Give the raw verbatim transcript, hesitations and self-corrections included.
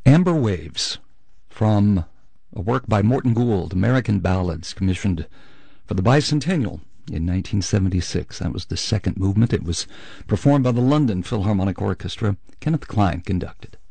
Amber Waves, from a work by Morton Gould, American Ballads, commissioned for the bicentennial in nineteen seventy-six. That was the second movement. It was performed by the London Philharmonic Orchestra. Kenneth Klein conducted.